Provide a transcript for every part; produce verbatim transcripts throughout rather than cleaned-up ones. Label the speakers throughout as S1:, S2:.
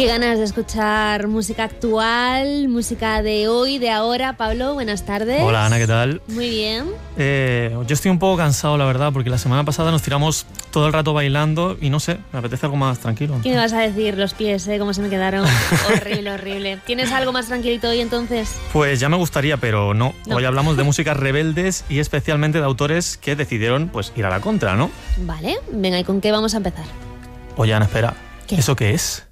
S1: Qué ganas de escuchar música actual, música de hoy, de ahora. Pablo, buenas tardes.
S2: Hola, Ana, ¿qué tal?
S1: Muy bien.
S2: Eh, yo estoy un poco cansado, la verdad, porque la semana pasada nos tiramos todo el rato bailando y no sé, me apetece algo más tranquilo.
S1: ¿Qué me vas a decir? Los pies, ¿eh? Cómo se me quedaron. Horrible, horrible. ¿Tienes algo más tranquilito hoy entonces?
S2: Pues ya me gustaría, pero no.
S1: No.
S2: Hoy hablamos de músicas rebeldes y especialmente de autores que decidieron pues ir a la contra, ¿no?
S1: Vale, venga, ¿y con qué vamos a empezar?
S2: Oye, Ana, espera.
S1: ¿Qué?
S2: ¿Eso qué es?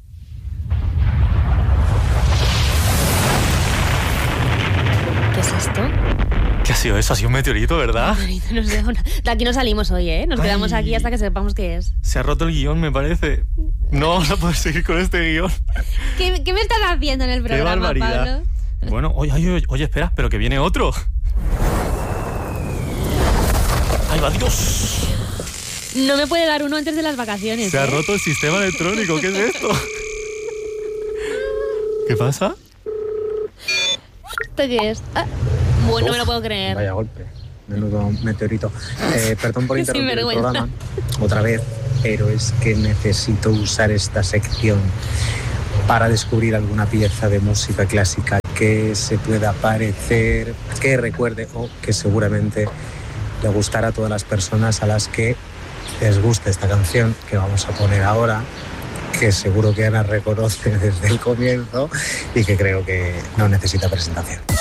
S1: ¿Qué es esto?
S2: ¿Qué ha sido eso? Ha sido un meteorito, ¿verdad?
S1: No sé, una- de aquí no salimos hoy, ¿eh? Nos
S2: Ay.
S1: quedamos aquí hasta que sepamos qué es.
S2: Se ha roto el guión, me parece. No vamos a poder seguir con este guión.
S1: ¿Qué, qué me estás haciendo en el
S2: ¡Qué
S1: programa,
S2: barbaridad!
S1: Pablo?
S2: Bueno, oye, oye, oye, espera, pero que viene otro. ¡Ay, va, Dios!
S1: No me puede dar uno antes de las vacaciones.
S2: Se ha
S1: ¿eh?
S2: roto el sistema electrónico, ¿qué es esto? ¿Qué pasa?
S1: ¿Esto qué es? Ah, bueno, no me lo
S3: Uf,
S1: puedo creer.
S3: Vaya golpe, menudo meteorito. Eh, perdón por
S1: Qué
S3: interrumpir el
S1: sinvergüenza.
S3: programa otra vez, pero es que necesito usar esta sección para descubrir alguna pieza de música clásica que se pueda parecer, que recuerde o que seguramente le gustará a todas las personas a las que les gusta esta canción que vamos a poner ahora, que seguro que Ana reconoce desde el comienzo y que creo que no necesita presentación.